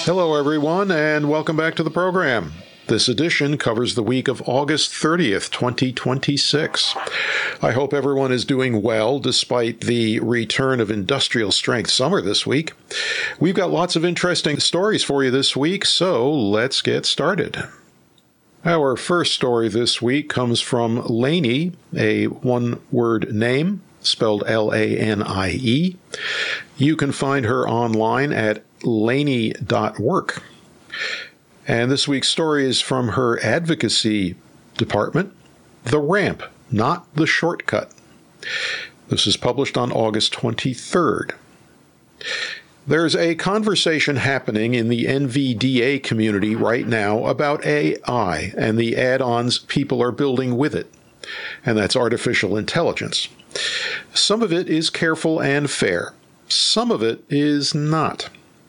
Hello, everyone, and welcome back to the program. This edition covers the week of August 30th, 2026. I hope everyone is doing well despite the return of industrial strength summer this week. We've got lots of interesting stories for you this week, so let's get started. Our first story this week comes from Lanie, a one-word name, spelled Lanie. You can find her online at lanie.work. And this week's story is from her advocacy department, The Ramp, Not the Shortcut. This is published on August 23rd. There's a conversation happening in the NVDA community right now about AI and the add-ons people are building with it, and that's artificial intelligence. Some of it is careful and fair. Some of it is not.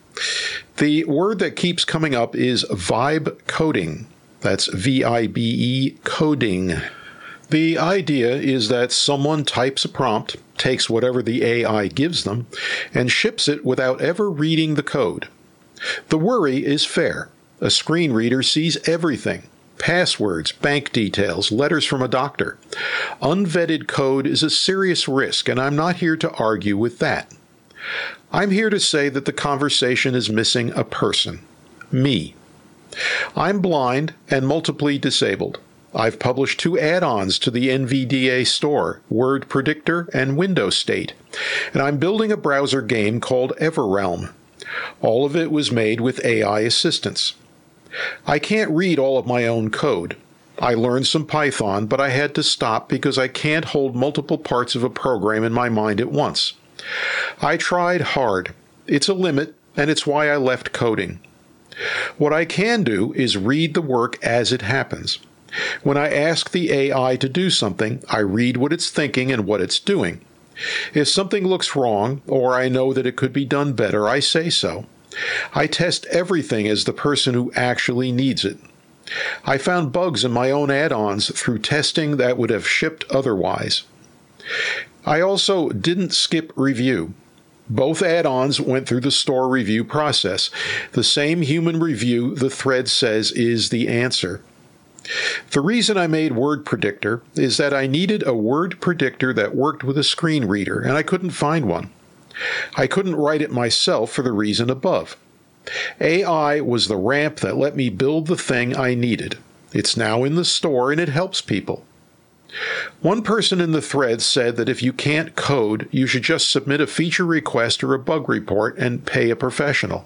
The word that keeps coming up is vibe coding. That's V-I-B-E coding. The idea is that someone types a prompt, takes whatever the AI gives them, and ships it without ever reading the code. The worry is fair. A screen reader sees everything. Passwords, bank details, letters from a doctor. Unvetted code is a serious risk, and I'm not here to argue with that. I'm here to say that the conversation is missing a person. Me. I'm blind and multiply disabled. I've published 2 add-ons to the NVDA store, Word Predictor and Windows State, and I'm building a browser game called Everrealm. All of it was made with AI assistance. I can't read all of my own code. I learned some Python, but I had to stop because I can't hold multiple parts of a program in my mind at once. I tried hard. It's a limit, and it's why I left coding. What I can do is read the work as it happens. When I ask the AI to do something, I read what it's thinking and what it's doing. If something looks wrong, or I know that it could be done better, I say so. I test everything as the person who actually needs it. I found bugs in my own add-ons through testing that would have shipped otherwise. I also didn't skip review. Both add-ons went through the store review process. The same human review the thread says is the answer. The reason I made Word Predictor is that I needed a word predictor that worked with a screen reader, and I couldn't find one. I couldn't write it myself for the reason above. AI was the ramp that let me build the thing I needed. It's now in the store, and it helps people. One person in the thread said that if you can't code, you should just submit a feature request or a bug report and pay a professional.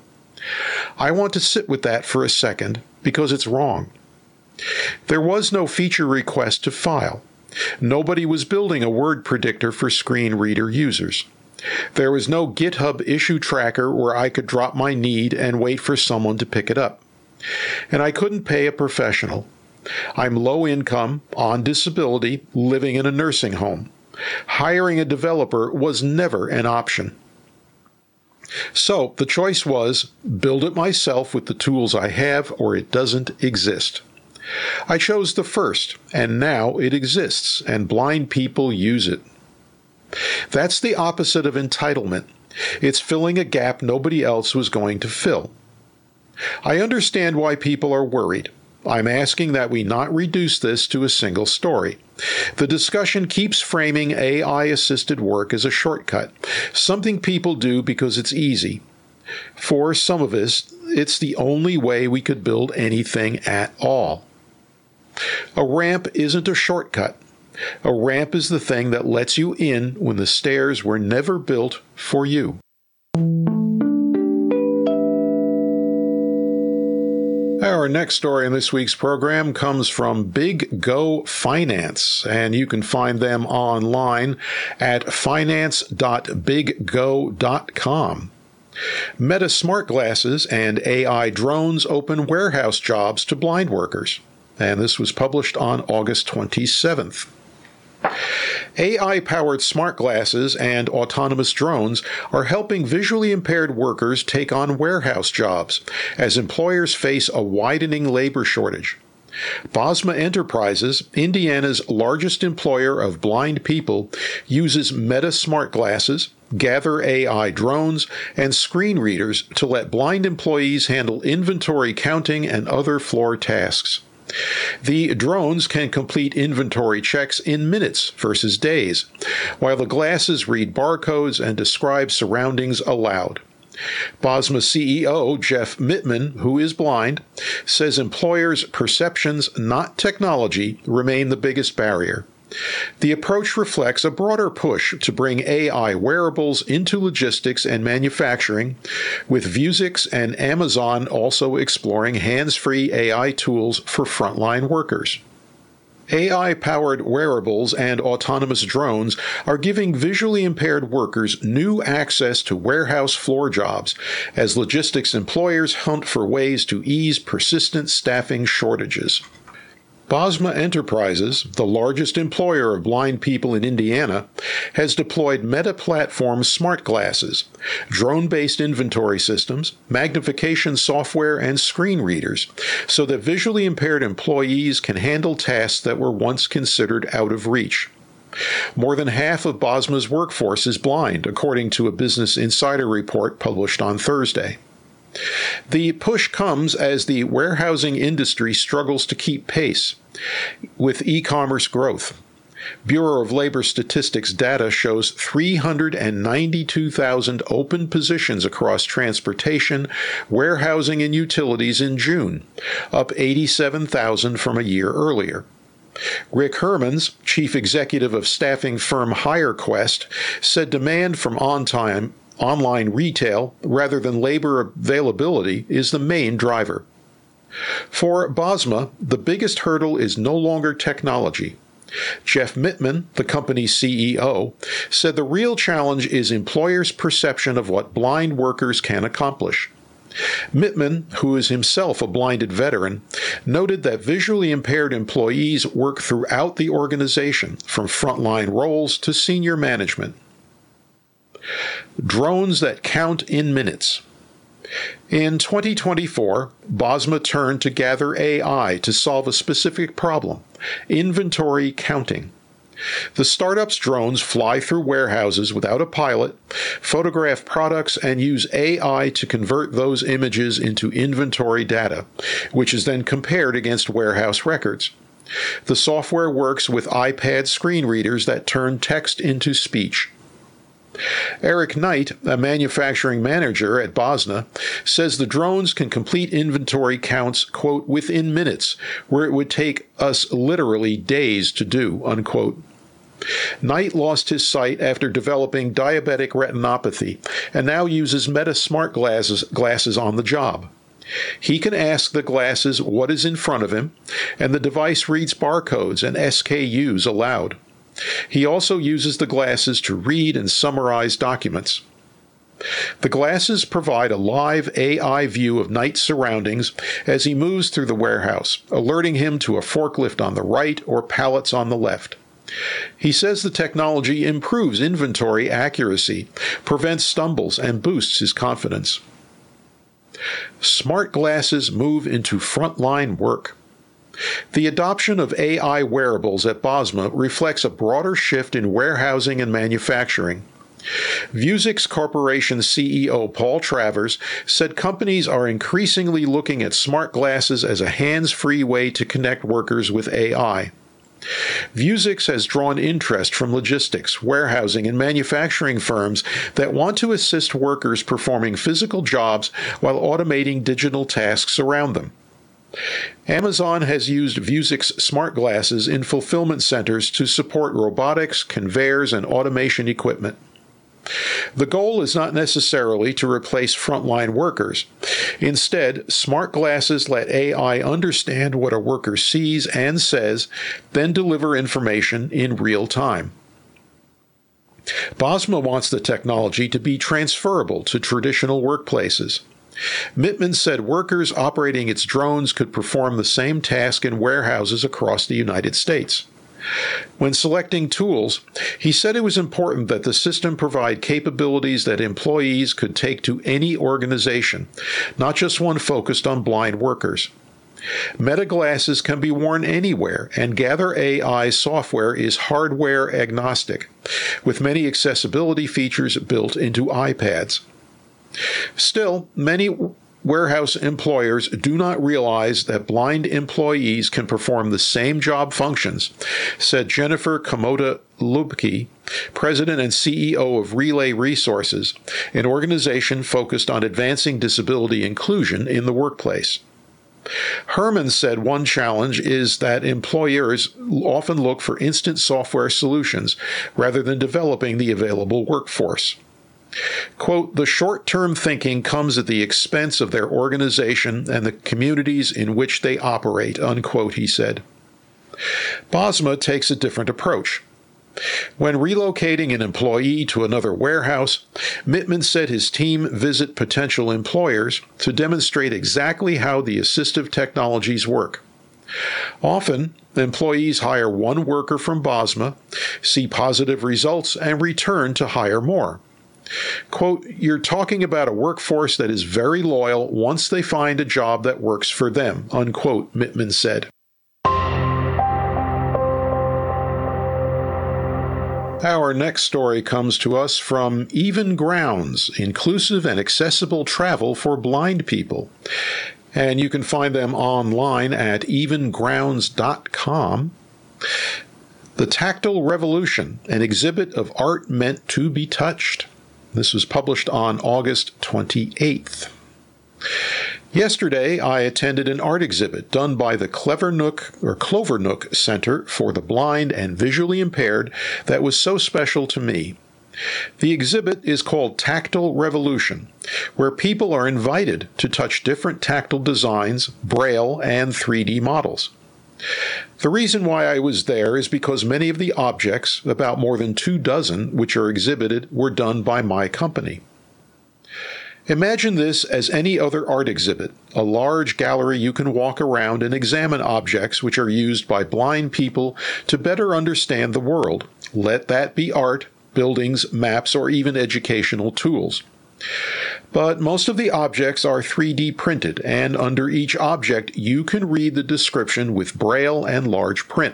I want to sit with that for a second because it's wrong. There was no feature request to file. Nobody was building a word predictor for screen reader users. There was no GitHub issue tracker where I could drop my need and wait for someone to pick it up. And I couldn't pay a professional. I'm low income, on disability, living in a nursing home. Hiring a developer was never an option. So the choice was build it myself with the tools I have or it doesn't exist. I chose the first, and now it exists, and blind people use it. That's the opposite of entitlement. It's filling a gap nobody else was going to fill. I understand why people are worried. I'm asking that we not reduce this to a single story. The discussion keeps framing AI-assisted work as a shortcut, something people do because it's easy. For some of us, it's the only way we could build anything at all. A ramp isn't a shortcut. A ramp is the thing that lets you in when the stairs were never built for you. Our next story in this week's program comes from Big Go Finance, and you can find them online at finance.biggo.com. Meta smart glasses and AI drones open warehouse jobs to blind workers, and this was published on August 27th. AI-powered smart glasses and autonomous drones are helping visually impaired workers take on warehouse jobs as employers face a widening labor shortage. Bosma Enterprises, Indiana's largest employer of blind people, uses Meta smart glasses, Gather AI drones, and screen readers to let blind employees handle inventory counting and other floor tasks. The drones can complete inventory checks in minutes versus days, while the glasses read barcodes and describe surroundings aloud. Bosma CEO Jeff Mittman, who is blind, says employers' perceptions, not technology, remain the biggest barrier. The approach reflects a broader push to bring AI wearables into logistics and manufacturing, with Vuzix and Amazon also exploring hands-free AI tools for frontline workers. AI-powered wearables and autonomous drones are giving visually impaired workers new access to warehouse floor jobs as logistics employers hunt for ways to ease persistent staffing shortages. Bosma Enterprises, the largest employer of blind people in Indiana, has deployed Meta-Platform smart glasses, drone-based inventory systems, magnification software, and screen readers, so that visually impaired employees can handle tasks that were once considered out of reach. More than half of Bosma's workforce is blind, according to a Business Insider report published on Thursday. The push comes as the warehousing industry struggles to keep pace with e-commerce growth. Bureau of Labor Statistics data shows 392,000 open positions across transportation, warehousing, and utilities in June, up 87,000 from a year earlier. Rick Hermans, chief executive of staffing firm HireQuest, said demand from online retail, rather than labor availability, is the main driver. For Bosma, the biggest hurdle is no longer technology. Jeff Mittman, the company's CEO, said the real challenge is employers' perception of what blind workers can accomplish. Mittman, who is himself a blinded veteran, noted that visually impaired employees work throughout the organization, from frontline roles to senior management. Drones that count in minutes. In 2024, Bosma turned to Gather AI to solve a specific problem: inventory counting. The startup's drones fly through warehouses without a pilot, photograph products, and use AI to convert those images into inventory data, which is then compared against warehouse records. The software works with iPad screen readers that turn text into speech. Eric Knight, a manufacturing manager at Bosma, says the drones can complete inventory counts, quote, within minutes, where it would take us literally days to do, unquote. Knight lost his sight after developing diabetic retinopathy and now uses Meta smart glasses on the job. He can ask the glasses what is in front of him, and the device reads barcodes and SKUs aloud. He also uses the glasses to read and summarize documents. The glasses provide a live AI view of Knight's surroundings as he moves through the warehouse, alerting him to a forklift on the right or pallets on the left. He says the technology improves inventory accuracy, prevents stumbles, and boosts his confidence. Smart glasses move into frontline work. The adoption of AI wearables at Bosma reflects a broader shift in warehousing and manufacturing. Vuzix Corporation CEO Paul Travers said companies are increasingly looking at smart glasses as a hands-free way to connect workers with AI. Vuzix has drawn interest from logistics, warehousing, and manufacturing firms that want to assist workers performing physical jobs while automating digital tasks around them. Amazon has used Vuzix smart glasses in fulfillment centers to support robotics, conveyors, and automation equipment. The goal is not necessarily to replace frontline workers. Instead, smart glasses let AI understand what a worker sees and says, then deliver information in real time. Bosma wants the technology to be transferable to traditional workplaces. Mittman said workers operating its drones could perform the same task in warehouses across the United States. When selecting tools, he said it was important that the system provide capabilities that employees could take to any organization, not just one focused on blind workers. Meta glasses can be worn anywhere, and Gather AI software is hardware agnostic, with many accessibility features built into iPads. Still, many warehouse employers do not realize that blind employees can perform the same job functions, said Jennifer Komoda-Lubke, president and CEO of Relay Resources, an organization focused on advancing disability inclusion in the workplace. Herman said one challenge is that employers often look for instant software solutions rather than developing the available workforce. Quote, the short-term thinking comes at the expense of their organization and the communities in which they operate, unquote, he said. Bosma takes a different approach. When relocating an employee to another warehouse, Mittman said his team visit potential employers to demonstrate exactly how the assistive technologies work. Often, employees hire one worker from Bosma, see positive results, and return to hire more. Quote, you're talking about a workforce that is very loyal once they find a job that works for them, unquote, Mittman said. Our next story comes to us from Even Grounds, inclusive and accessible travel for blind people. And you can find them online at evengrounds.com. The Tactile Revolution, an exhibit of art meant to be touched. This was published on August 28th. Yesterday, I attended an art exhibit done by the Clovernook Center for the Blind and Visually Impaired that was so special to me. The exhibit is called Tactile Revolution, where people are invited to touch different tactile designs, Braille, and 3D models. The reason why I was there is because many of the objects, about more than 24, which are exhibited, were done by my company. Imagine this as any other art exhibit, a large gallery you can walk around and examine objects which are used by blind people to better understand the world. Let that be art, buildings, maps, or even educational tools. But most of the objects are 3D printed, and under each object you can read the description with Braille and large print.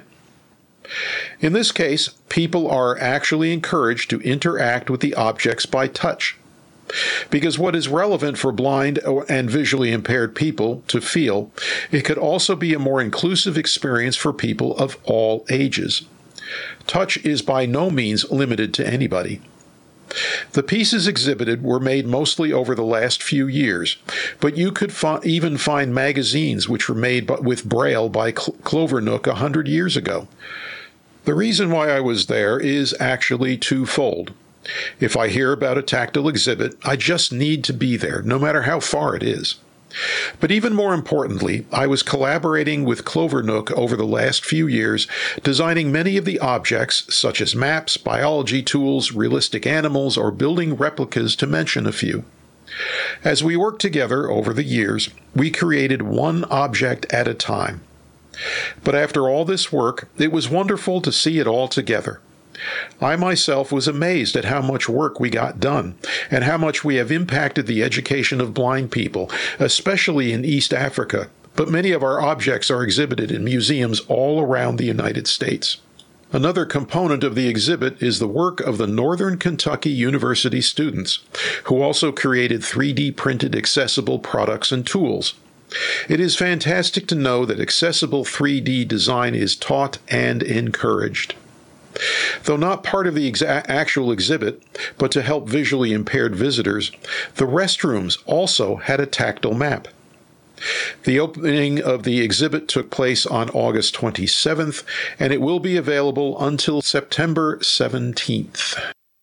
In this case, people are actually encouraged to interact with the objects by touch. Because what is relevant for blind and visually impaired people to feel, it could also be a more inclusive experience for people of all ages. Touch is by no means limited to anybody. The pieces exhibited were made mostly over the last few years, but you could even find magazines which were made with Braille by Clovernook 100 years ago. The reason why I was there is actually twofold. If I hear about a tactile exhibit, I just need to be there, no matter how far it is. But even more importantly, I was collaborating with Clovernook over the last few years, designing many of the objects, such as maps, biology tools, realistic animals, or building replicas, to mention a few. As we worked together over the years, we created one object at a time. But after all this work, it was wonderful to see it all together. I myself was amazed at how much work we got done and how much we have impacted the education of blind people, especially in East Africa, but many of our objects are exhibited in museums all around the United States. Another component of the exhibit is the work of the Northern Kentucky University students, who also created 3D printed accessible products and tools. It is fantastic to know that accessible 3D design is taught and encouraged. Though not part of the actual exhibit, but to help visually impaired visitors, the restrooms also had a tactile map. The opening of the exhibit took place on August 27th, and it will be available until September 17th.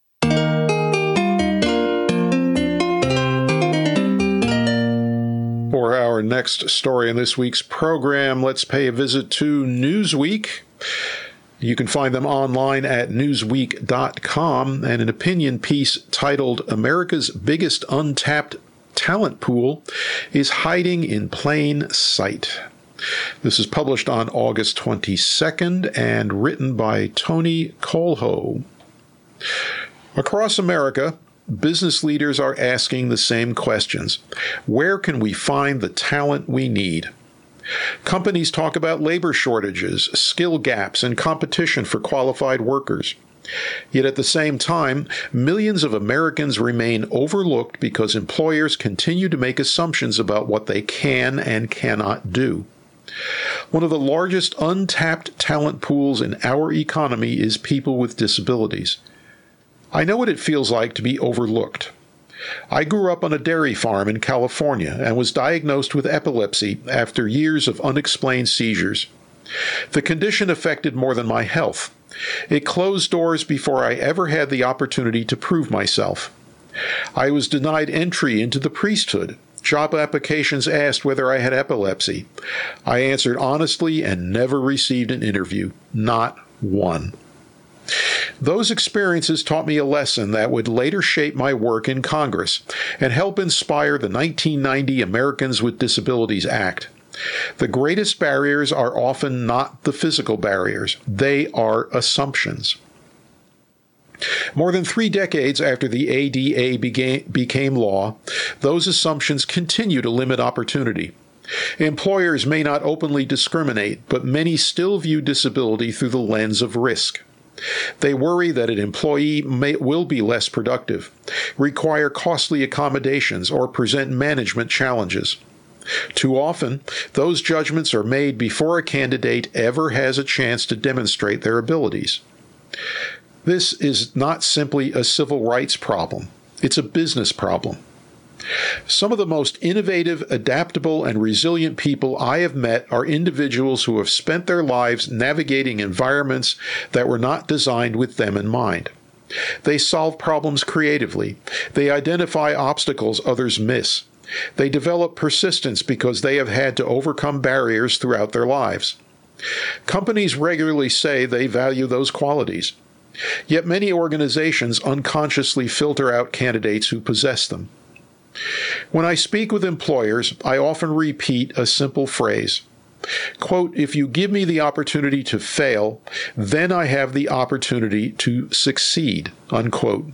For our next story in this week's program, let's pay a visit to Newsweek. You can find them online at newsweek.com, and an opinion piece titled America's Biggest Untapped Talent Pool is Hiding in Plain Sight. This is published on August 22nd and written by Tony Colho. Across America, business leaders are asking the same questions. Where can we find the talent we need? Companies talk about labor shortages, skill gaps, and competition for qualified workers. Yet at the same time, millions of Americans remain overlooked because employers continue to make assumptions about what they can and cannot do. One of the largest untapped talent pools in our economy is people with disabilities. I know what it feels like to be overlooked. I grew up on a dairy farm in California and was diagnosed with epilepsy after years of unexplained seizures. The condition affected more than my health. It closed doors before I ever had the opportunity to prove myself. I was denied entry into the priesthood. Job applications asked whether I had epilepsy. I answered honestly and never received an interview. Not one. Those experiences taught me a lesson that would later shape my work in Congress and help inspire the 1990 Americans with Disabilities Act. The greatest barriers are often not the physical barriers. They are assumptions. More than 3 decades after the ADA became law, those assumptions continue to limit opportunity. Employers may not openly discriminate, but many still view disability through the lens of risk. They worry that an employee will be less productive, require costly accommodations, or present management challenges. Too often, those judgments are made before a candidate ever has a chance to demonstrate their abilities. This is not simply a civil rights problem. It's a business problem. Some of the most innovative, adaptable, and resilient people I have met are individuals who have spent their lives navigating environments that were not designed with them in mind. They solve problems creatively. They identify obstacles others miss. They develop persistence because they have had to overcome barriers throughout their lives. Companies regularly say they value those qualities. Yet many organizations unconsciously filter out candidates who possess them. When I speak with employers, I often repeat a simple phrase. Quote, "If you give me the opportunity to fail, then I have the opportunity to succeed." Unquote.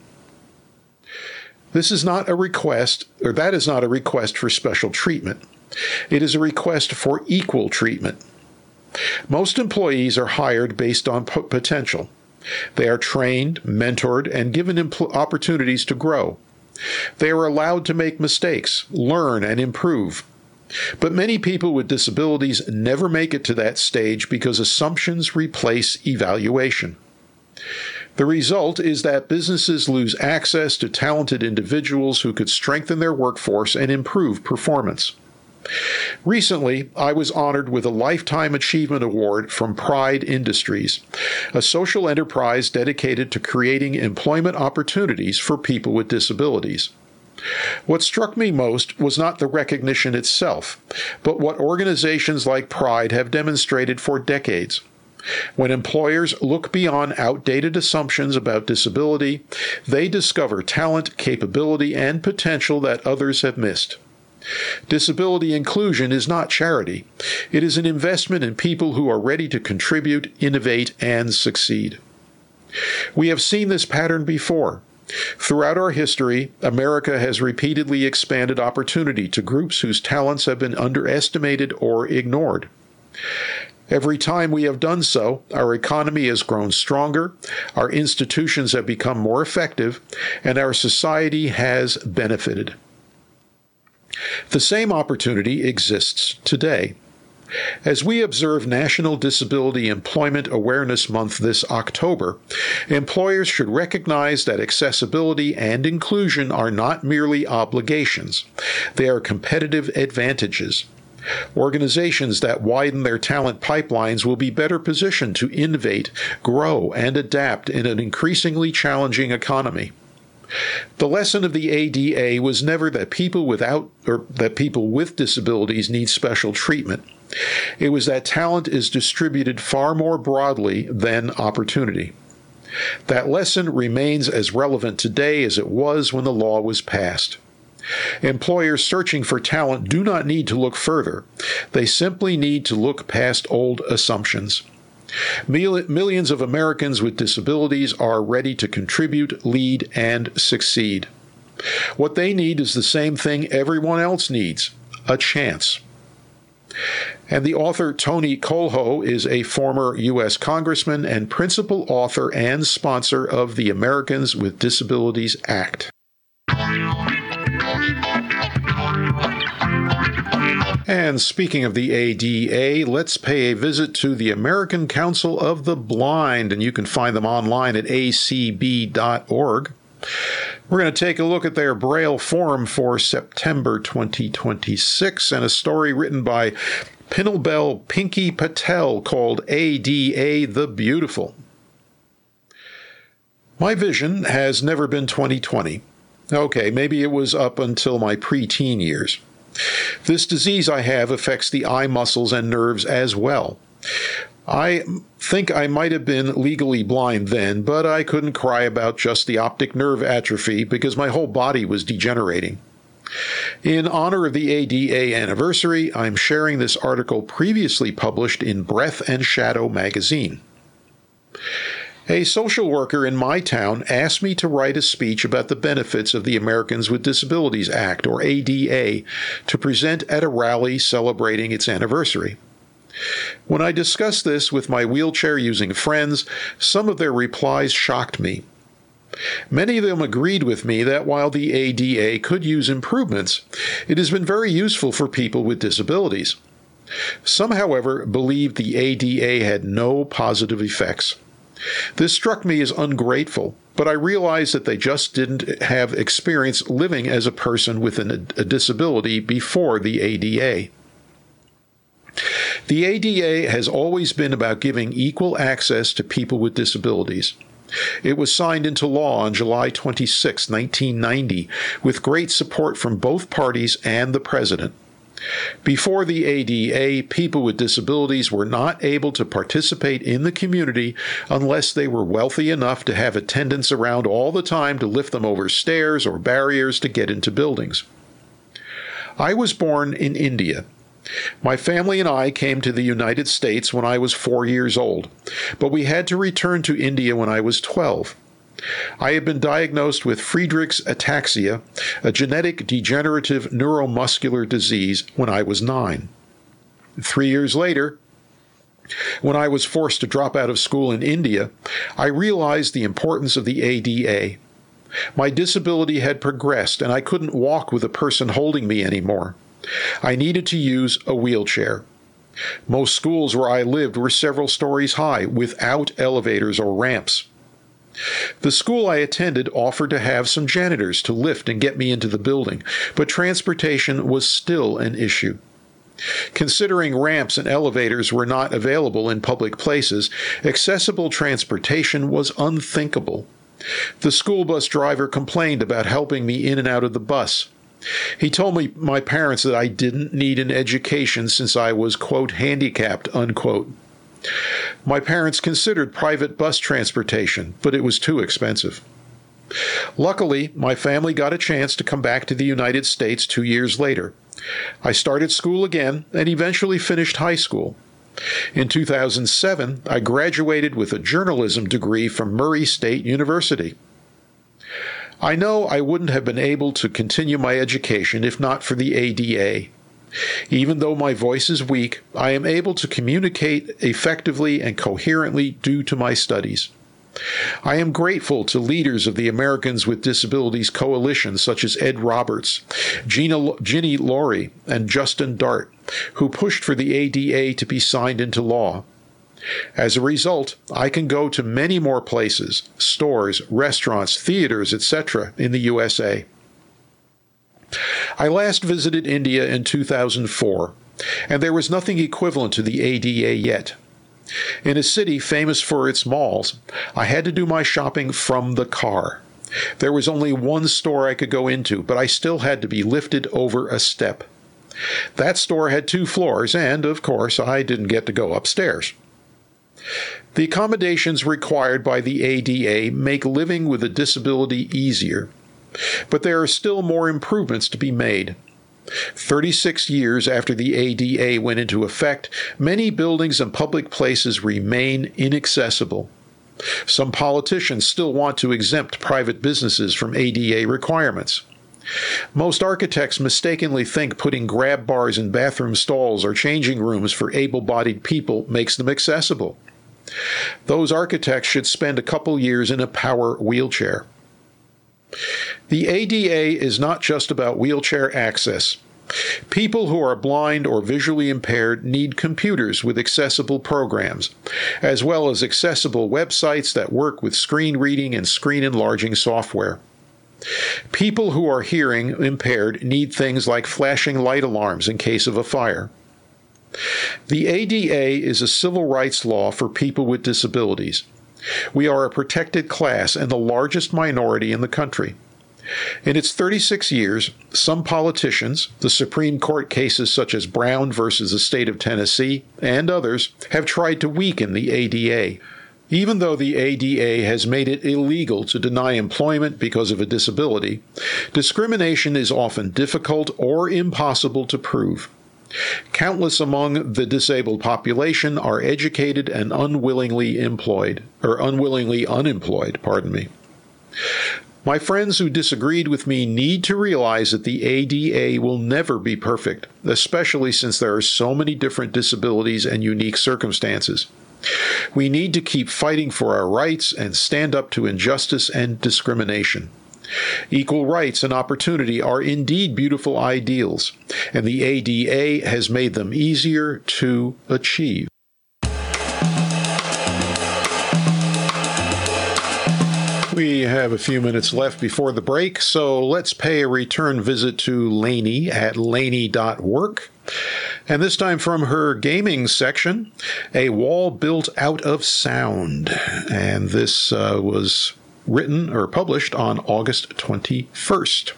This is not a request, or that is not a request for special treatment. It is a request for equal treatment. Most employees are hired based on potential. They are trained, mentored, and given opportunities to grow. They are allowed to make mistakes, learn, and improve. But many people with disabilities never make it to that stage because assumptions replace evaluation. The result is that businesses lose access to talented individuals who could strengthen their workforce and improve performance. Recently, I was honored with a Lifetime Achievement Award from Pride Industries, a social enterprise dedicated to creating employment opportunities for people with disabilities. What struck me most was not the recognition itself, but what organizations like Pride have demonstrated for decades. When employers look beyond outdated assumptions about disability, they discover talent, capability, and potential that others have missed. Disability inclusion is not charity. It is an investment in people who are ready to contribute, innovate, and succeed. We have seen this pattern before. Throughout our history, America has repeatedly expanded opportunity to groups whose talents have been underestimated or ignored. Every time we have done so, our economy has grown stronger, our institutions have become more effective, and our society has benefited. The same opportunity exists today. As we observe National Disability Employment Awareness Month this October, employers should recognize that accessibility and inclusion are not merely obligations. They are competitive advantages. Organizations that widen their talent pipelines will be better positioned to innovate, grow, and adapt in an increasingly challenging economy. The lesson of the ADA was never that people with disabilities need special treatment. It was that talent is distributed far more broadly than opportunity. That lesson remains as relevant today as it was when the law was passed. Employers searching for talent do not need to look further. They simply need to look past old assumptions. Millions of Americans with disabilities are ready to contribute, lead, and succeed. What they need is the same thing everyone else needs: a chance. And the author Tony Colho is a former U.S. congressman and principal author and sponsor of the Americans with Disabilities Act. And speaking of the ADA, let's pay a visit to the American Council of the Blind, and you can find them online at acb.org. We're going to take a look at their Braille Forum for September 2026 and a story written by Pinelbel Pinky Patel called ADA the Beautiful. My vision has never been 20/20. Okay, maybe it was up until my preteen years. This disease I have affects the eye muscles and nerves as well. I think I might have been legally blind then, but I couldn't cry about just the optic nerve atrophy because my whole body was degenerating. In honor of the ADA anniversary, I'm sharing this article previously published in Breath and Shadow magazine. A social worker in my town asked me to write a speech about the benefits of the Americans with Disabilities Act, or ADA, to present at a rally celebrating its anniversary. When I discussed this with my wheelchair-using friends, some of their replies shocked me. Many of them agreed with me that while the ADA could use improvements, it has been very useful for people with disabilities. Some, however, believed the ADA had no positive effects. This struck me as ungrateful, but I realized that they just didn't have experience living as a person with a disability before the ADA. The ADA has always been about giving equal access to people with disabilities. It was signed into law on July 26, 1990, with great support from both parties and the president. Before the ADA, people with disabilities were not able to participate in the community unless they were wealthy enough to have attendants around all the time to lift them over stairs or barriers to get into buildings. I was born in India. My family and I came to the United States when I was 4 years old, but we had to return to India when I was 12. I had been diagnosed with Friedreich's ataxia, a genetic degenerative neuromuscular disease, when I was 9. 3 years later, when I was forced to drop out of school in India, I realized the importance of the ADA. My disability had progressed, and I couldn't walk with a person holding me anymore. I needed to use a wheelchair. Most schools where I lived were several stories high, without elevators or ramps. The school I attended offered to have some janitors to lift and get me into the building, but transportation was still an issue. Considering ramps and elevators were not available in public places, accessible transportation was unthinkable. The school bus driver complained about helping me in and out of the bus. He told my parents that I didn't need an education since I was, quote, handicapped, unquote. My parents considered private bus transportation, but it was too expensive. Luckily, my family got a chance to come back to the United States 2 years later. I started school again and eventually finished high school. In 2007, I graduated with a journalism degree from Murray State University. I know I wouldn't have been able to continue my education if not for the ADA. Even though my voice is weak, I am able to communicate effectively and coherently due to my studies. I am grateful to leaders of the Americans with Disabilities Coalition such as Ed Roberts, Ginny Laurie, and Justin Dart, who pushed for the ADA to be signed into law. As a result, I can go to many more places, stores, restaurants, theaters, etc. in the USA. I last visited India in 2004, and there was nothing equivalent to the ADA yet. In a city famous for its malls, I had to do my shopping from the car. There was only one store I could go into, but I still had to be lifted over a step. That store had 2 floors, and, of course, I didn't get to go upstairs. The accommodations required by the ADA make living with a disability easier, but there are still more improvements to be made. 36 years after the ADA went into effect, many buildings and public places remain inaccessible. Some politicians still want to exempt private businesses from ADA requirements. Most architects mistakenly think putting grab bars in bathroom stalls or changing rooms for able-bodied people makes them accessible. Those architects should spend a couple years in a power wheelchair. The ADA is not just about wheelchair access. People who are blind or visually impaired need computers with accessible programs, as well as accessible websites that work with screen reading and screen enlarging software. People who are hearing impaired need things like flashing light alarms in case of a fire. The ADA is a civil rights law for people with disabilities. We are a protected class and the largest minority in the country. In its 36 years, some politicians, the Supreme Court cases such as Brown versus the state of Tennessee, and others, have tried to weaken the ADA. Even though the ADA has made it illegal to deny employment because of a disability, discrimination is often difficult or impossible to prove. Countless among the disabled population are educated and unwillingly unemployed. My friends who disagreed with me need to realize that the ADA will never be perfect, especially since there are so many different disabilities and unique circumstances. We need to keep fighting for our rights and stand up to injustice and discrimination. Equal rights and opportunity are indeed beautiful ideals, and the ADA has made them easier to achieve. We have a few minutes left before the break, so let's pay a return visit to Lainey at laney.work. And this time from her gaming section, a wall built out of sound. And this was written or published on August 21st.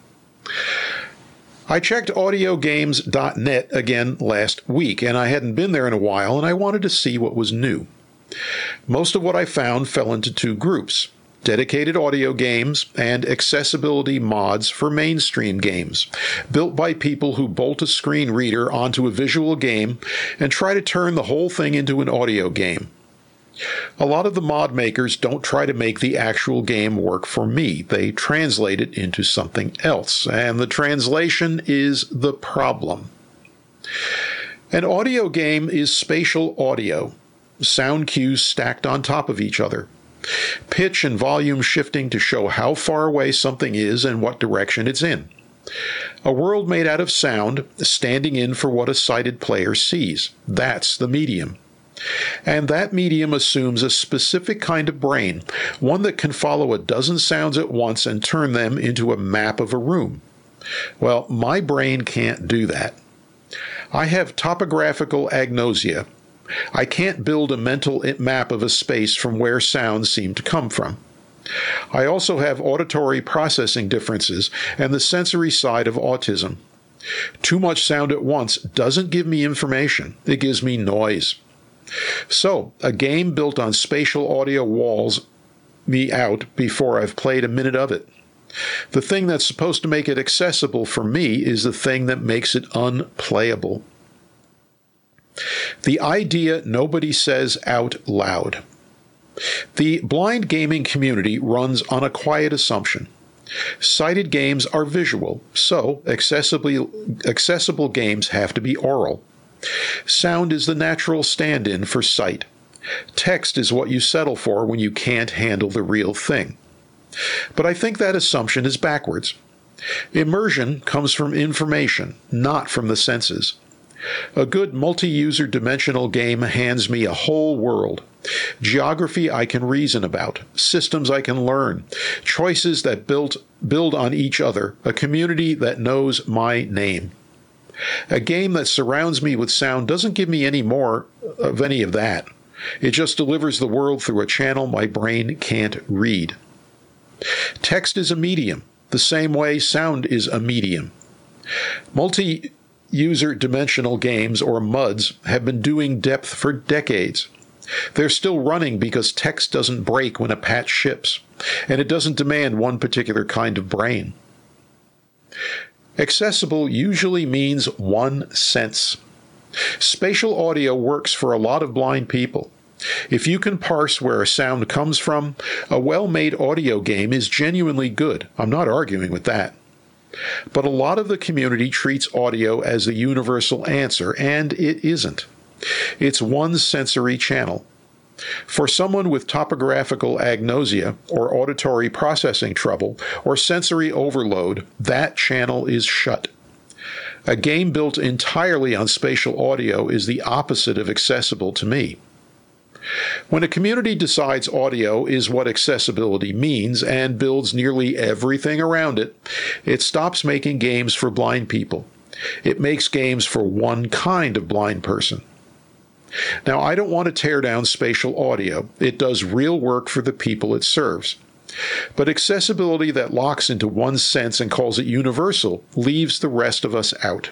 I checked audiogames.net again last week, and I hadn't been there in a while, and I wanted to see what was new. Most of what I found fell into two groups: dedicated audio games and accessibility mods for mainstream games, built by people who bolt a screen reader onto a visual game and try to turn the whole thing into an audio game. A lot of the mod makers don't try to make the actual game work for me. They translate it into something else, and the translation is the problem. An audio game is spatial audio, sound cues stacked on top of each other, pitch and volume shifting to show how far away something is and what direction it's in. A world made out of sound, standing in for what a sighted player sees. That's the medium. And that medium assumes a specific kind of brain, one that can follow a dozen sounds at once and turn them into a map of a room. Well, my brain can't do that. I have topographical agnosia. I can't build a mental map of a space from where sounds seem to come from. I also have auditory processing differences and the sensory side of autism. Too much sound at once doesn't give me information. It gives me noise. So, a game built on spatial audio walls me out before I've played a minute of it. The thing that's supposed to make it accessible for me is the thing that makes it unplayable. The idea nobody says out loud. The blind gaming community runs on a quiet assumption. Sighted games are visual, so accessible games have to be oral. Sound is the natural stand-in for sight. Text is what you settle for when you can't handle the real thing. But I think that assumption is backwards. Immersion comes from information, not from the senses. A good multi-user dimensional game hands me a whole world. Geography I can reason about, systems I can learn, choices that build on each other, a community that knows my name. A game that surrounds me with sound doesn't give me any more of any of that. It just delivers the world through a channel my brain can't read. Text is a medium, the same way sound is a medium. Multi-user dimensional games, or MUDs, have been doing depth for decades. They're still running because text doesn't break when a patch ships, and it doesn't demand one particular kind of brain. Accessible usually means one sense. Spatial audio works for a lot of blind people. If you can parse where a sound comes from, a well-made audio game is genuinely good. I'm not arguing with that. But a lot of the community treats audio as the universal answer, and it isn't. It's one sensory channel. For someone with topographical agnosia or auditory processing trouble or sensory overload, that channel is shut. A game built entirely on spatial audio is the opposite of accessible to me. When a community decides audio is what accessibility means and builds nearly everything around it, it stops making games for blind people. It makes games for one kind of blind person. Now, I don't want to tear down spatial audio. It does real work for the people it serves. But accessibility that locks into one sense and calls it universal leaves the rest of us out.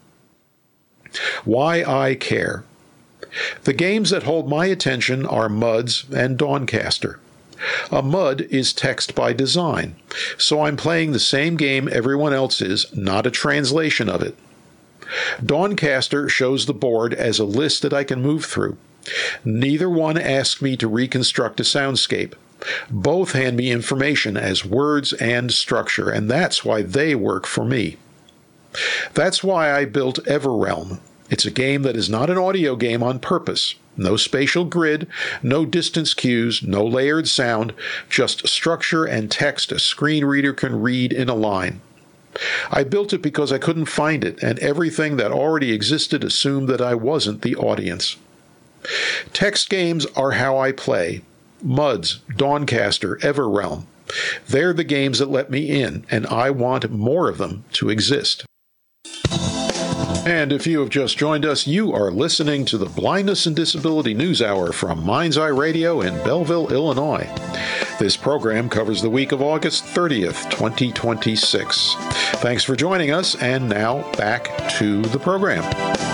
Why I care. The games that hold my attention are MUDs and Dawncaster. A MUD is text by design, so I'm playing the same game everyone else is, not a translation of it. Dawncaster shows the board as a list that I can move through. Neither one asks me to reconstruct a soundscape. Both hand me information as words and structure, and that's why they work for me. That's why I built Everrealm. It's a game that is not an audio game on purpose. No spatial grid, no distance cues, no layered sound, just structure and text a screen reader can read in a line. I built it because I couldn't find it, and everything that already existed assumed that I wasn't the audience. Text games are how I play. MUDs, Dawncaster, Everrealm. They're the games that let me in, and I want more of them to exist. And if you have just joined us, you are listening to the Blindness and Disability News Hour from Mind's Eye Radio in Belleville, Illinois. This program covers the week of August 30th, 2026. Thanks for joining us, and now back to the program.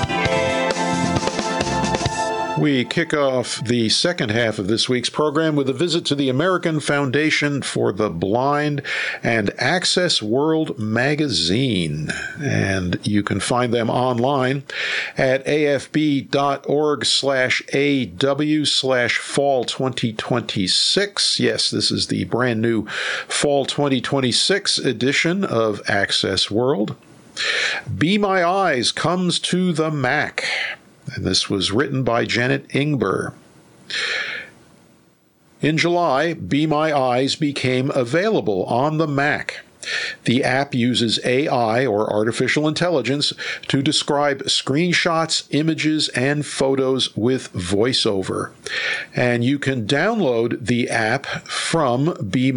We kick off the second half of this week's program with a visit to the American Foundation for the Blind and Access World magazine. And you can find them online at afb.org/AW/fall 2026. Yes, this is the brand new fall 2026 edition of Access World. Be My Eyes comes to the Mac. And this was written by Janet Ingber. In July, Be My Eyes became available on the Mac. The app uses AI, or artificial intelligence, to describe screenshots, images, and photos with voiceover. And you can download the app from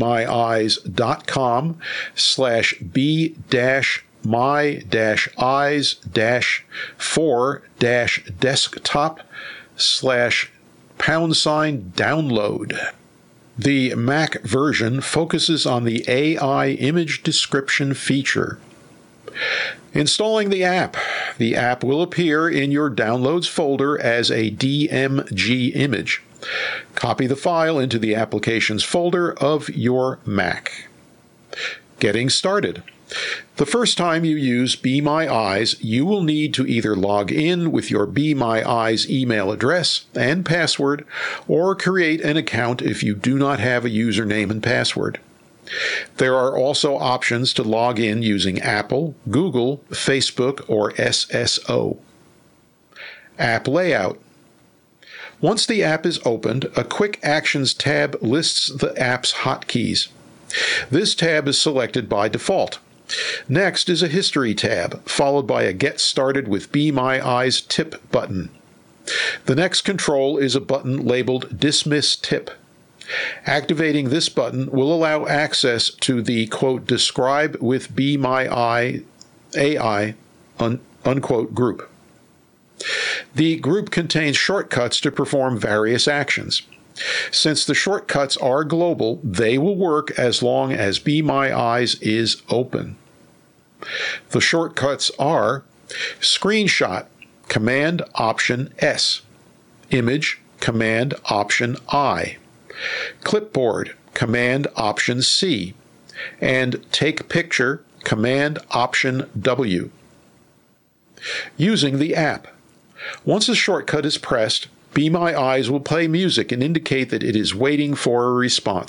BeMyEyes.com/B-my-eyes-4-desktop/#download. The Mac version focuses on the AI image description feature. Installing the app. The app will appear in your Downloads folder as a DMG image. Copy the file into the Applications folder of your Mac. Getting started. The first time you use Be My Eyes, you will need to either log in with your Be My Eyes email address and password, or create an account if you do not have a username and password. There are also options to log in using Apple, Google, Facebook, or SSO. App layout. Once the app is opened, a Quick Actions tab lists the app's hotkeys. This tab is selected by default. Next is a History tab, followed by a Get Started with Be My Eyes tip button. The next control is a button labeled Dismiss Tip. Activating this button will allow access to the, quote, Describe with Be My Eye AI, unquote, group. The group contains shortcuts to perform various actions. Since the shortcuts are global, they will work as long as Be My Eyes is open. The shortcuts are Screenshot, Command Option S, Image, Command Option I, Clipboard, Command Option C, and Take Picture, Command Option W. Using the app. Once a shortcut is pressed, Be My Eyes will play music and indicate that it is waiting for a response.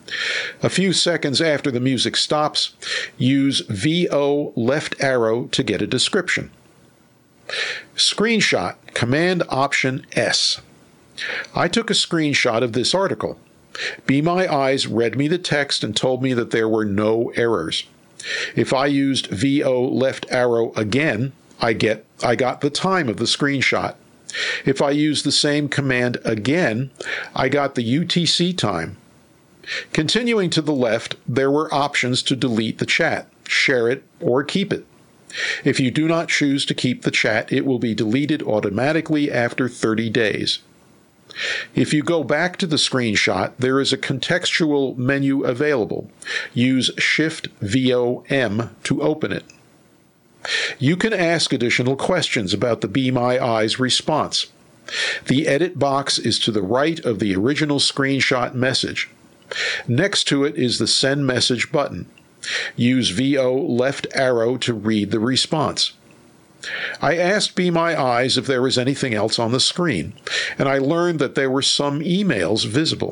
A few seconds after the music stops, use VO left arrow to get a description. Screenshot, Command Option S. I took a screenshot of this article. Be My Eyes read me the text and told me that there were no errors. If I used VO left arrow again, I got the time of the screenshot. If I used the same command again, I got the UTC time. Continuing to the left, there were options to delete the chat, share it, or keep it. If you do not choose to keep the chat, it will be deleted automatically after 30 days. If you go back to the screenshot, there is a contextual menu available. Use Shift-VO-M to open it. You can ask additional questions about the Be My Eyes response. The edit box is to the right of the original screenshot message. Next to it is the Send Message button. Use VO left arrow to read the response. I asked Be My Eyes if there was anything else on the screen, and I learned that there were some emails visible.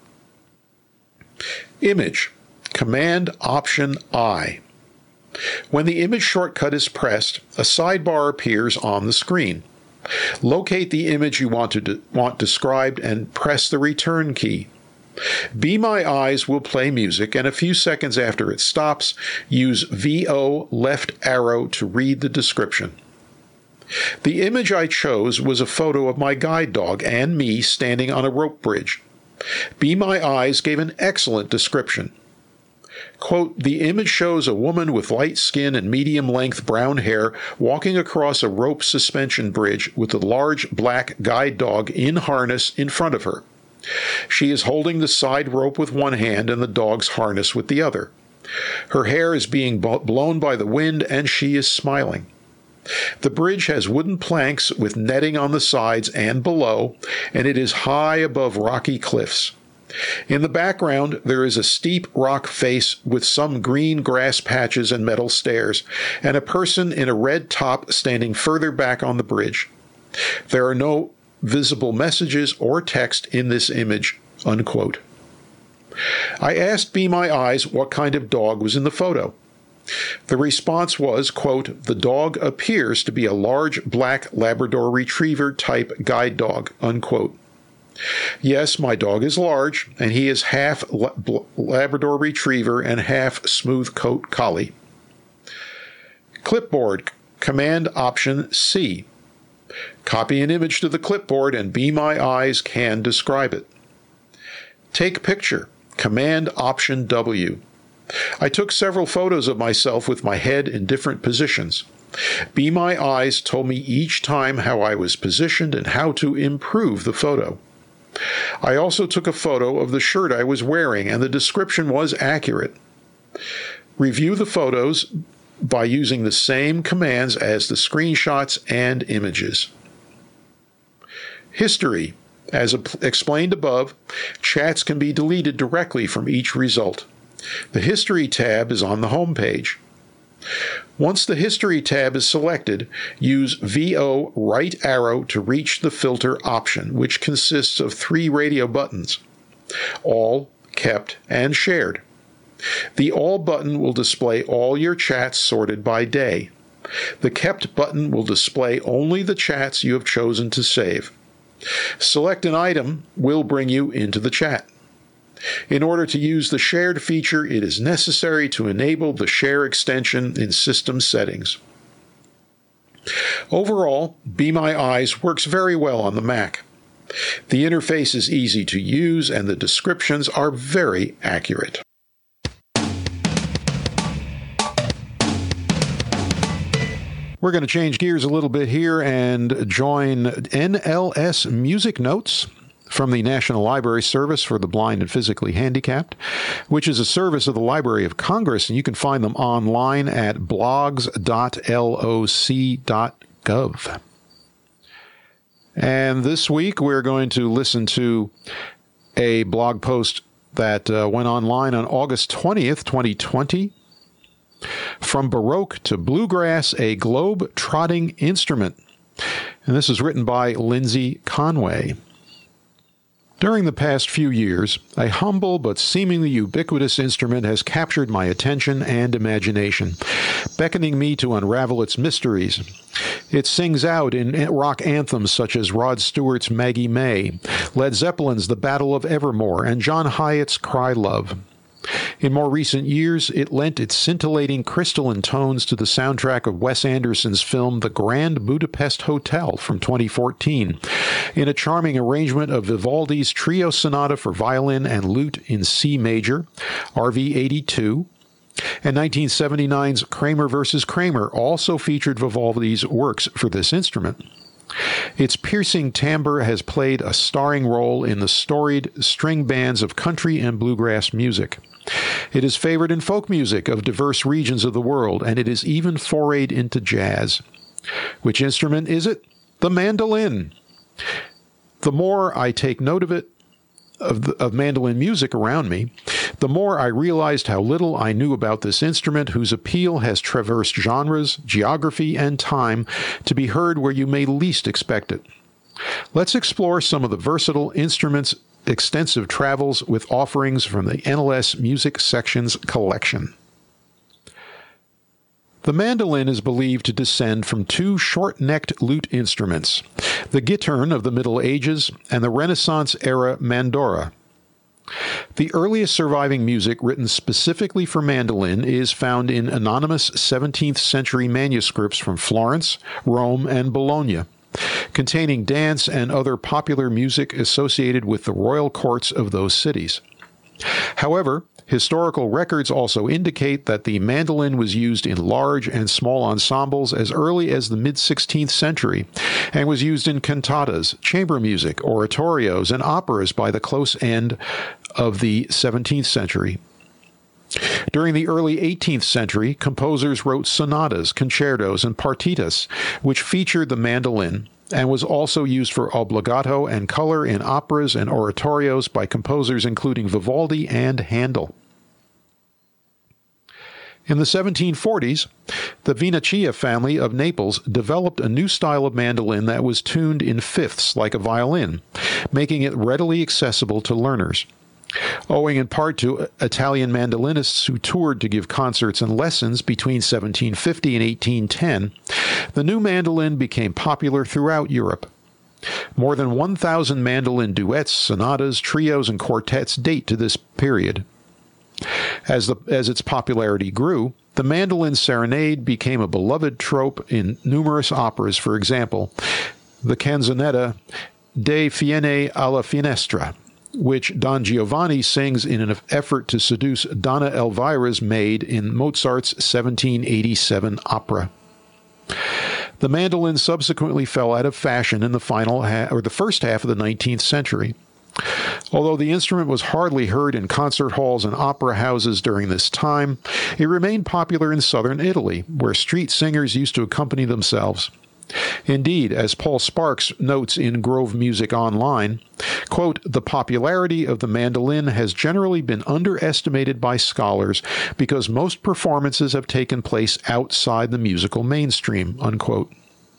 Image, Command Option I. When the image shortcut is pressed, a sidebar appears on the screen. Locate the image you want described and press the return key. Be My Eyes will play music, and a few seconds after it stops, use VO left arrow to read the description. The image I chose was a photo of my guide dog and me standing on a rope bridge. Be My Eyes gave an excellent description. Quote, the image shows a woman with light skin and medium-length brown hair walking across a rope suspension bridge with a large black guide dog in harness in front of her. She is holding the side rope with one hand and the dog's harness with the other. Her hair is being blown by the wind and she is smiling. The bridge has wooden planks with netting on the sides and below, and it is high above rocky cliffs. In the background, there is a steep rock face with some green grass patches and metal stairs, and a person in a red top standing further back on the bridge. There are no visible messages or text in this image, unquote. I asked Be My Eyes what kind of dog was in the photo. The response was, quote, the dog appears to be a large black Labrador Retriever type guide dog, unquote. Yes, my dog is large, and he is half Labrador Retriever and half smooth coat collie. Clipboard, Command Option C. Copy an image to the clipboard and Be My Eyes can describe it. Take picture, Command Option W. I took several photos of myself with my head in different positions. Be My Eyes told me each time how I was positioned and how to improve the photo. I also took a photo of the shirt I was wearing, and the description was accurate. Review the photos by using the same commands as the screenshots and images. History. As explained above, chats can be deleted directly from each result. The History tab is on the home page. Once the History tab is selected, use VO right arrow to reach the filter option, which consists of 3 radio buttons: All, Kept, and Shared. The All button will display all your chats sorted by day. The Kept button will display only the chats you have chosen to save. Select an item will bring you into the chat. In order to use the shared feature, it is necessary to enable the share extension in system settings. Overall, Be My Eyes works very well on the Mac. The interface is easy to use and the descriptions are very accurate. We're going to change gears a little bit here and join NLS Music Notes from the National Library Service for the Blind and Physically Handicapped, which is a service of the Library of Congress, and you can find them online at blogs.loc.gov. And this week we're going to listen to a blog post that went online on August 20th, 2020. From Baroque to Bluegrass, a globe-trotting instrument. And this is written by Lindsay Conway. During the past few years, a humble but seemingly ubiquitous instrument has captured my attention and imagination, beckoning me to unravel its mysteries. It sings out in rock anthems such as Rod Stewart's Maggie May, Led Zeppelin's The Battle of Evermore, and John Hiatt's Cry Love. In more recent years, it lent its scintillating crystalline tones to the soundtrack of Wes Anderson's film The Grand Budapest Hotel from 2014, in a charming arrangement of Vivaldi's Trio Sonata for violin and lute in C major, RV 82, and 1979's Kramer vs. Kramer also featured Vivaldi's works for this instrument. Its piercing timbre has played a starring role in the storied string bands of country and bluegrass music. It is favored in folk music of diverse regions of the world, and it is even forayed into jazz. Which instrument is it? The mandolin. The more I take note of it, of mandolin music around me, the more I realized how little I knew about this instrument, whose appeal has traversed genres, geography, and time to be heard where you may least expect it. Let's explore some of the versatile instrument's extensive travels with offerings from the NLS Music Section's collection. The mandolin is believed to descend from two short-necked lute instruments, the gittern of the Middle Ages and the Renaissance-era mandora. The earliest surviving music written specifically for mandolin is found in anonymous 17th century manuscripts from Florence, Rome, and Bologna, containing dance and other popular music associated with the royal courts of those cities. However, historical records also indicate that the mandolin was used in large and small ensembles as early as the mid-16th century and was used in cantatas, chamber music, oratorios, and operas by the close end of the 17th century. During the early 18th century, composers wrote sonatas, concertos, and partitas, which featured the mandolin, and was also used for obbligato and color in operas and oratorios by composers including Vivaldi and Handel. In the 1740s, the Vinacia family of Naples developed a new style of mandolin that was tuned in fifths like a violin, making it readily accessible to learners. Owing in part to Italian mandolinists who toured to give concerts and lessons between 1750 and 1810, the new mandolin became popular throughout Europe. More than 1,000 mandolin duets, sonatas, trios, and quartets date to this period. As its popularity grew, the mandolin serenade became a beloved trope in numerous operas. For example, the canzonetta De Fiene alla Finestra, which Don Giovanni sings in an effort to seduce Donna Elvira's maid in Mozart's 1787 opera. The mandolin subsequently fell out of fashion in the first half of the 19th century. Although the instrument was hardly heard in concert halls and opera houses during this time, it remained popular in southern Italy, where street singers used to accompany themselves. Indeed, as Paul Sparks notes in Grove Music Online, quote, "The popularity of the mandolin has generally been underestimated by scholars because most performances have taken place outside the musical mainstream," unquote.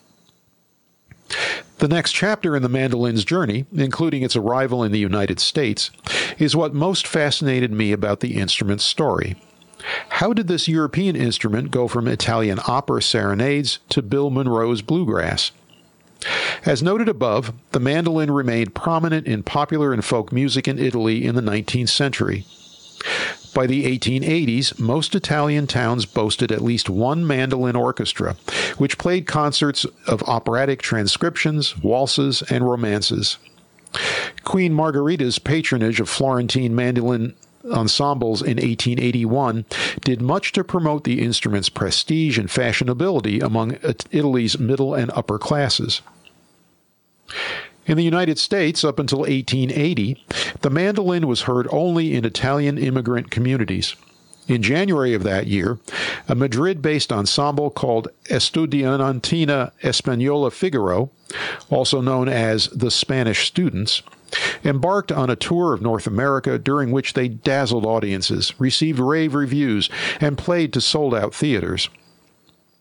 The next chapter in the mandolin's journey, including its arrival in the United States, is what most fascinated me about the instrument's story. How did this European instrument go from Italian opera serenades to Bill Monroe's bluegrass? As noted above, the mandolin remained prominent in popular and folk music in Italy in the 19th century. By the 1880s, most Italian towns boasted at least one mandolin orchestra, which played concerts of operatic transcriptions, waltzes, and romances. Queen Margherita's patronage of Florentine mandolin ensembles in 1881 did much to promote the instrument's prestige and fashionability among Italy's middle and upper classes. In the United States, up until 1880, the mandolin was heard only in Italian immigrant communities. In January of that year, a Madrid-based ensemble called Estudiantina Española Figaro, also known as the Spanish Students, embarked on a tour of North America during which they dazzled audiences, received rave reviews, and played to sold-out theaters.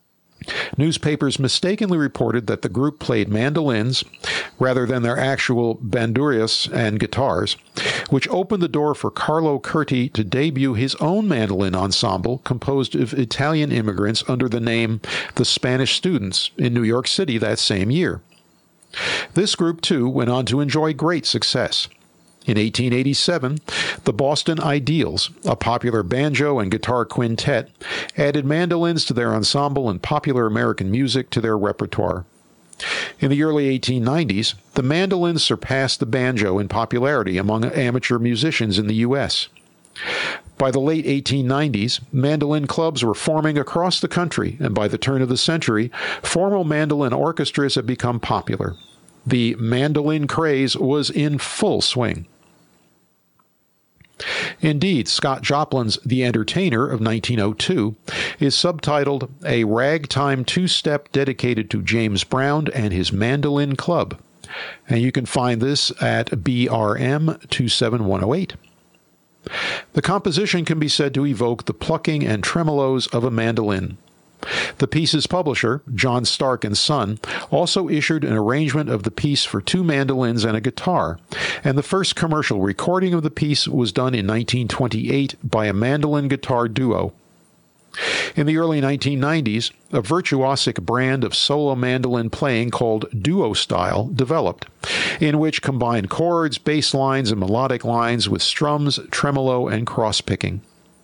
Newspapers mistakenly reported that the group played mandolins rather than their actual bandurias and guitars, which opened the door for Carlo Curti to debut his own mandolin ensemble composed of Italian immigrants under the name The Spanish Students in New York City that same year. This group, too, went on to enjoy great success. In 1887, the Boston Ideals, a popular banjo and guitar quintet, added mandolins to their ensemble and popular American music to their repertoire. In the early 1890s, the mandolin surpassed the banjo in popularity among amateur musicians in the U.S. By the late 1890s, mandolin clubs were forming across the country, and by the turn of the century, formal mandolin orchestras had become popular. The mandolin craze was in full swing. Indeed, Scott Joplin's The Entertainer of 1902 is subtitled A Ragtime Two-Step Dedicated to James Brown and His Mandolin Club, and you can find this at BRM 27108. The composition can be said to evoke the plucking and tremolos of a mandolin. The piece's publisher, John Stark and Son, also issued an arrangement of the piece for two mandolins and a guitar, and the first commercial recording of the piece was done in 1928 by a mandolin guitar duo. In the early 1990s, a virtuosic brand of solo mandolin playing called duo style developed, in which combined chords, bass lines, and melodic lines with strums, tremolo, and cross-picking.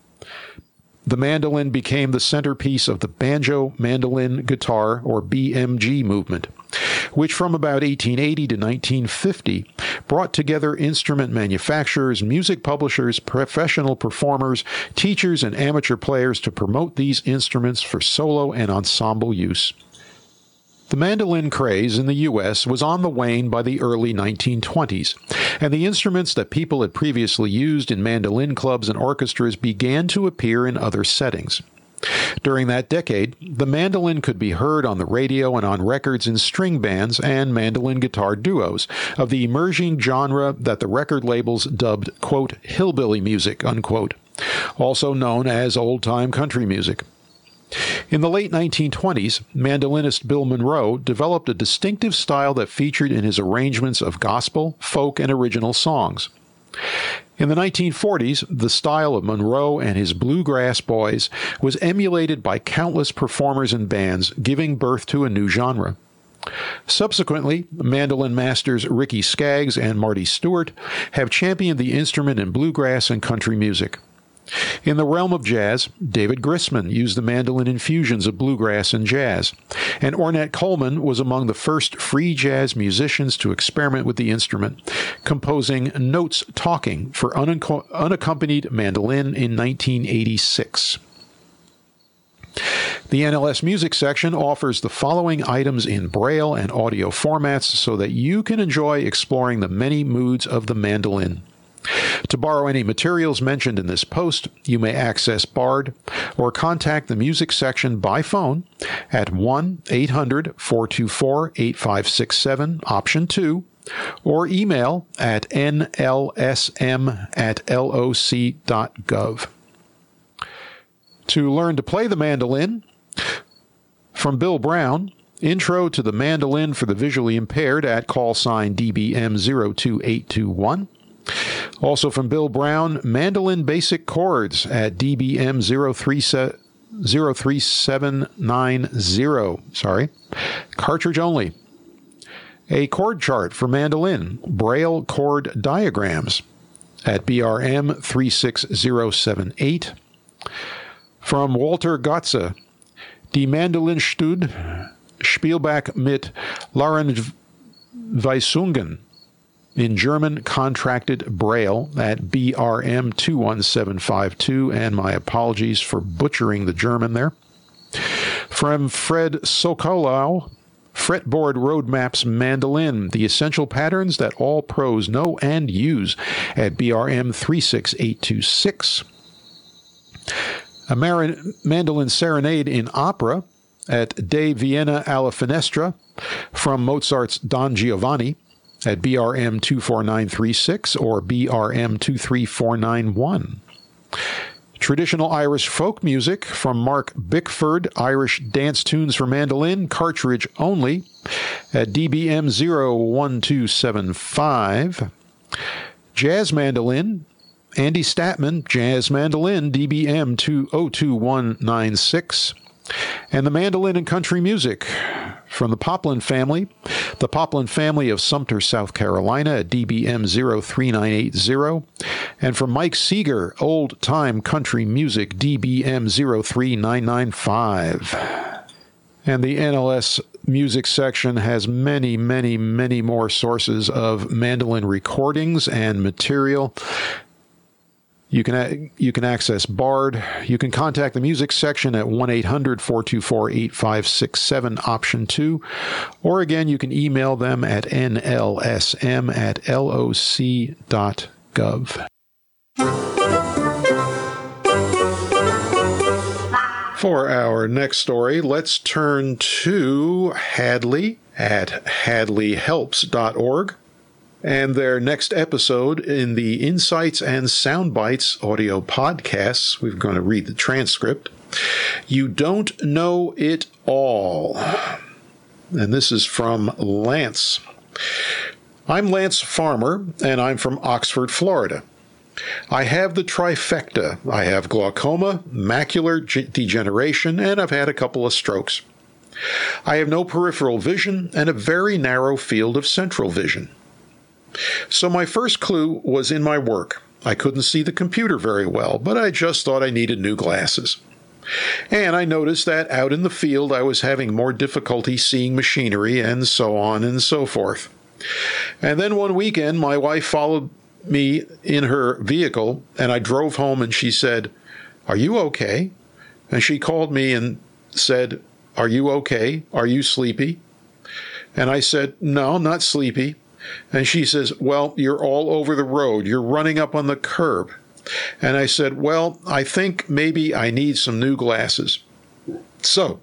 The mandolin became the centerpiece of the banjo, mandolin, guitar, or BMG movement, which from about 1880 to 1950 brought together instrument manufacturers, music publishers, professional performers, teachers, and amateur players to promote these instruments for solo and ensemble use. The mandolin craze in the U.S. was on the wane by the early 1920s, and the instruments that people had previously used in mandolin clubs and orchestras began to appear in other settings. During that decade, the mandolin could be heard on the radio and on records in string bands and mandolin guitar duos of the emerging genre that the record labels dubbed, quote, hillbilly music, unquote, also known as old-time country music. In the late 1920s, mandolinist Bill Monroe developed a distinctive style that featured in his arrangements of gospel, folk, and original songs. In the 1940s, the style of Monroe and his Bluegrass Boys was emulated by countless performers and bands, giving birth to a new genre. Subsequently, mandolin masters Ricky Skaggs and Marty Stewart have championed the instrument in bluegrass and country music. In the realm of jazz, David Grisman used the mandolin in fusions of bluegrass and jazz, and Ornette Coleman was among the first free jazz musicians to experiment with the instrument, composing Notes Talking for unaccompanied mandolin in 1986. The NLS Music section offers the following items in Braille and audio formats so that you can enjoy exploring the many moods of the mandolin. To borrow any materials mentioned in this post, you may access BARD or contact the music section by phone at 1-800-424-8567, option 2, or email at nlsm@loc.gov. To learn to play the mandolin, from Bill Brown, Intro to the Mandolin for the Visually Impaired at call sign DBM 02821. Also from Bill Brown, Mandolin Basic Chords at DBM 03790. Cartridge only. A chord chart for mandolin, Braille chord diagrams at BRM 36078. From Walter Gotze, Die Mandolinstud, Spielbach mit Lahrenweisungen in German contracted Braille at BRM 21752, and my apologies for butchering the German there. From Fred Sokolow, Fretboard Roadmaps Mandolin, the essential patterns that all pros know and use at BRM 36826. A Mandolin Serenade in Opera at De Vienna alla Finestra from Mozart's Don Giovanni at BRM 24936 or BRM 23491. Traditional Irish folk music from Mark Bickford, Irish Dance Tunes for Mandolin, cartridge only, at DBM 01275. Jazz Mandolin, Andy Statman, Jazz Mandolin, DBM 02196. And the Mandolin and Country Music from the Poplin family of Sumter, South Carolina, at DBM 03980. And from Mike Seeger, Old Time Country Music, DBM 03995. And the NLS music section has many, many, many more sources of mandolin recordings and material. You can access Bard. You can contact the music section at 1-800-424-8567, option 2. Or again, you can email them at nlsm@loc.gov. For our next story, let's turn to Hadley at hadleyhelps.org. And their next episode in the Insights and Soundbites audio podcasts, we're going to read the transcript. You Don't Know It All. And this is from Lance. I'm Lance Farmer, and I'm from Oxford, Florida. I have the trifecta. I have glaucoma, macular degeneration, and I've had a couple of strokes. I have no peripheral vision and a very narrow field of central vision. So my first clue was in my work. I couldn't see the computer very well, but I just thought I needed new glasses. And I noticed that out in the field I was having more difficulty seeing machinery and so on and so forth. And then one weekend my wife followed me in her vehicle and I drove home and she said, "Are you okay?" And she called me and said, "Are you okay? Are you sleepy?" And I said, "No, not sleepy." And she says, "Well, you're all over the road. You're running up on the curb." And I said, "Well, I think maybe I need some new glasses." So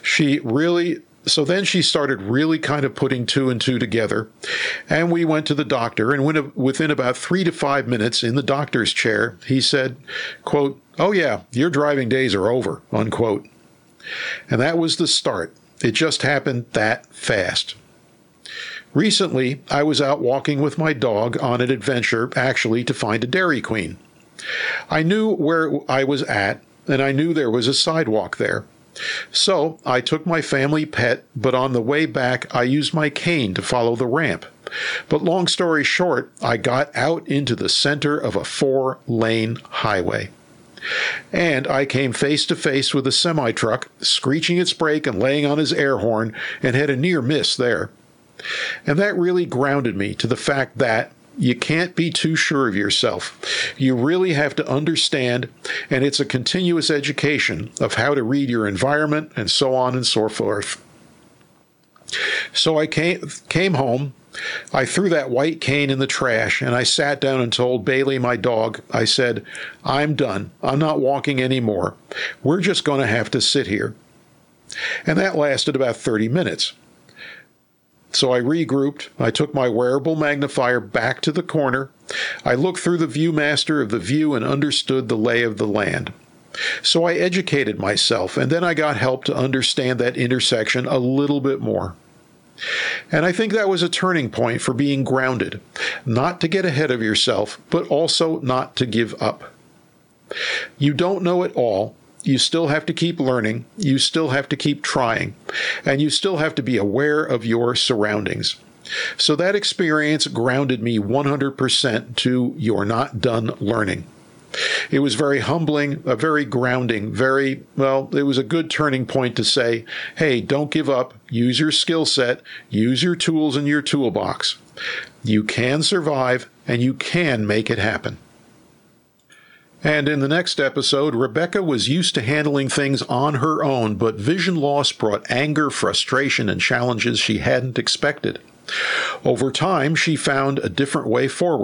then she started really kind of putting two and two together. And we went to the doctor, and within about 3 to 5 minutes in the doctor's chair, he said, quote, "Oh yeah, your driving days are over," unquote. And that was the start. It just happened that fast. Recently, I was out walking with my dog on an adventure, actually to find a Dairy Queen. I knew where I was at, and I knew there was a sidewalk there. So I took my family pet, but on the way back, I used my cane to follow the ramp. But long story short, I got out into the center of a 4-lane highway. And I came face to face with a semi-truck, screeching its brake and laying on his air horn, and had a near miss there. And that really grounded me to the fact that you can't be too sure of yourself. You really have to understand, and it's a continuous education of how to read your environment and so on and so forth. So I came home, I threw that white cane in the trash, and I sat down and told Bailey, my dog, I said, "I'm done. I'm not walking anymore. We're just going to have to sit here." And that lasted about 30 minutes. So I regrouped, I took my wearable magnifier back to the corner, I looked through the ViewMaster of the view and understood the lay of the land. So I educated myself, and then I got help to understand that intersection a little bit more. And I think that was a turning point for being grounded, not to get ahead of yourself, but also not to give up. You don't know it all. You still have to keep learning, you still have to keep trying, and you still have to be aware of your surroundings. So that experience grounded me 100% to "you're not done learning." It was very humbling, very grounding, it was a good turning point to say, hey, don't give up, use your skill set, use your tools in your toolbox. You can survive, and you can make it happen. And in the next episode, Rebecca was used to handling things on her own, but vision loss brought anger, frustration, and challenges she hadn't expected. Over time, she found a different way forward.